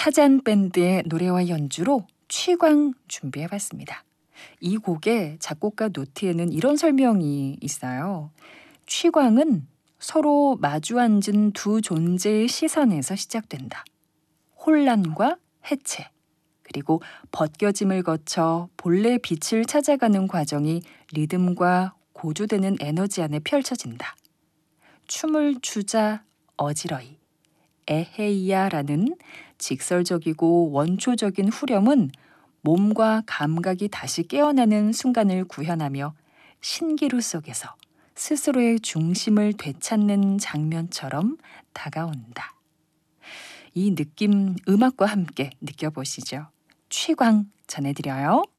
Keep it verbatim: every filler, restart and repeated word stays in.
타잔 밴드의 노래와 연주로 취광 준비해봤습니다. 이 곡의 작곡가 노트에는 이런 설명이 있어요. 취광은 서로 마주 앉은 두 존재의 시선에서 시작된다. 혼란과 해체, 그리고 벗겨짐을 거쳐 본래 빛을 찾아가는 과정이 리듬과 고조되는 에너지 안에 펼쳐진다. 춤을 추자 어지러이, 에헤이야라는 직설적이고 원초적인 후렴은 몸과 감각이 다시 깨어나는 순간을 구현하며 신기루 속에서 스스로의 중심을 되찾는 장면처럼 다가온다. 이 느낌 음악과 함께 느껴보시죠. 취광 전해드려요.